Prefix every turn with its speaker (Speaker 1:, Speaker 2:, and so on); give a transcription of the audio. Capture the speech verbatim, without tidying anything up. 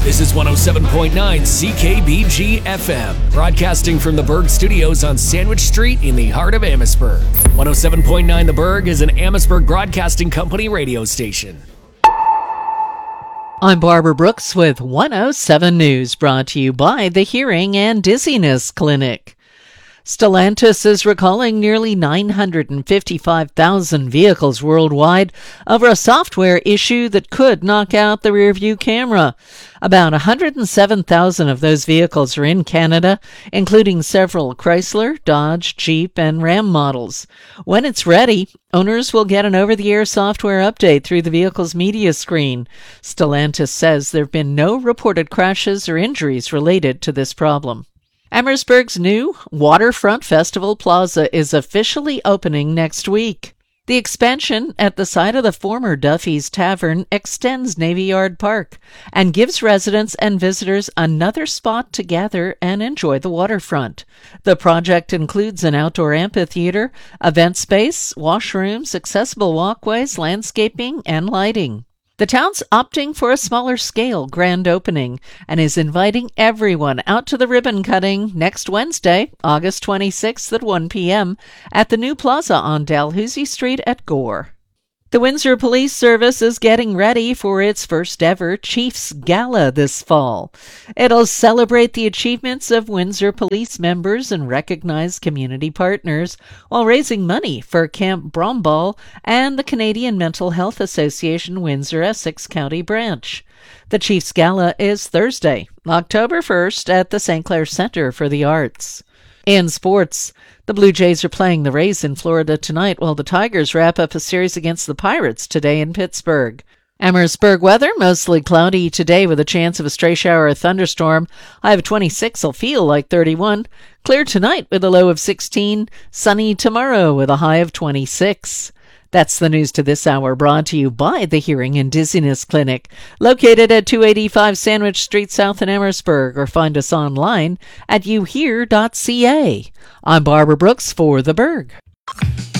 Speaker 1: This is one oh seven point nine C K B G F M, broadcasting from the Berg Studios on Sandwich Street in the heart of Amherstburg. one oh seven point nine The Berg is an Amherstburg Broadcasting Company radio station.
Speaker 2: I'm Barbara Brooks with one oh seven News, brought to you by the Hearing and Dizziness Clinic. Stellantis is recalling nearly nine hundred fifty-five thousand vehicles worldwide over a software issue that could knock out the rearview camera. About one hundred seven thousand of those vehicles are in Canada, including several Chrysler, Dodge, Jeep, and Ram models. When it's ready, owners will get an over-the-air software update through the vehicle's media screen. Stellantis says there have been no reported crashes or injuries related to this problem. Amherstburg's new Waterfront Festival Plaza is officially opening next week. The expansion at the site of the former Duffy's Tavern extends Navy Yard Park and gives residents and visitors another spot to gather and enjoy the waterfront. The project includes an outdoor amphitheater, event space, washrooms, accessible walkways, landscaping, and lighting. The town's opting for a smaller scale grand opening and is inviting everyone out to the ribbon cutting next Wednesday, August twenty-sixth at one p.m. at the new plaza on Dalhousie Street at Gore. The Windsor Police Service is getting ready for its first ever Chiefs Gala this fall. It'll celebrate the achievements of Windsor police members and recognize community partners while raising money for Camp Bromball and the Canadian Mental Health Association Windsor Essex County branch. The Chiefs Gala is Thursday, October first at the Saint Clair Center for the Arts. In sports, the Blue Jays are playing the Rays in Florida tonight, while the Tigers wrap up a series against the Pirates today in Pittsburgh. Amherstburg weather, mostly cloudy today with a chance of a stray shower or thunderstorm. High of twenty-six will feel like thirty-one. Clear tonight with a low of sixteen. Sunny tomorrow with a high of twenty-six. That's the news to this hour, brought to you by the Hearing and Dizziness Clinic, located at two eighty-five Sandwich Street South in Amherstburg, or find us online at you hear dot c a. I'm Barbara Brooks for The Berg.